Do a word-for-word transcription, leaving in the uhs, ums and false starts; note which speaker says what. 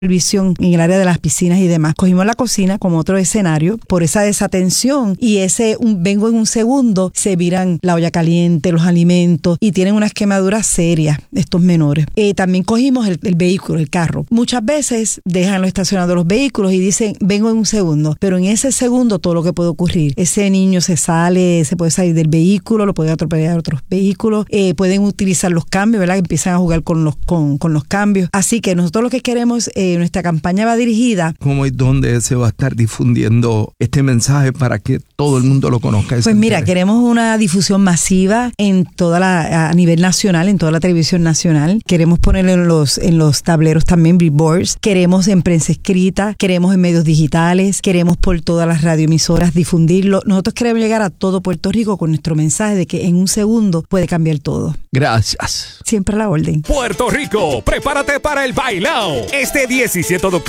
Speaker 1: visión en el área de las piscinas y demás. Cogimos la cocina como otro escenario por esa desatención y ese un, vengo en un segundo, se viran la olla caliente, los alimentos y tienen unas quemaduras serias estos menores. Eh, también cogimos el, el vehículo, el carro. Muchas veces dejan los estacionados los vehículos y dicen vengo en un segundo, pero en ese segundo todo lo que puede ocurrir. Ese niño se sale, se puede salir del vehículo, lo pueden atropellar otros vehículos, eh, pueden utilizar los cambios, ¿verdad? Que empiezan a jugar con los, con, con los cambios. Así que nosotros lo que queremos eh, nuestra campaña va dirigida.
Speaker 2: ¿Cómo y dónde se va a estar difundiendo este mensaje para que todo el mundo lo conozca?
Speaker 1: Pues mira, interés? Queremos una difusión masiva en toda la, a nivel nacional, en toda la televisión nacional. Queremos ponerlo en los, en los tableros también, billboards. Queremos en prensa escrita, queremos en medios digitales, queremos por todas las radioemisoras difundirlo. Nosotros queremos llegar a todo Puerto Rico con nuestro mensaje de que en un segundo puede cambiar todo.
Speaker 2: Gracias.
Speaker 1: Siempre a la orden.
Speaker 3: Puerto Rico, prepárate para el bailao. Este diecisiete de octubre